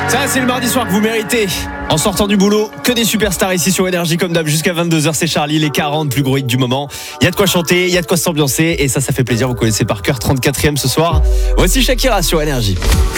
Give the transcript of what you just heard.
Ça, c'est le mardi soir que vous méritez. En sortant du boulot, que des superstars ici sur Énergie comme d'hab. Jusqu'à 22h, c'est Charlie, les 40 plus gros hits du moment. Il y a de quoi chanter, il y a de quoi s'ambiancer. Et ça fait plaisir, vous connaissez par cœur. 34e ce soir. Voici Shakira sur Énergie.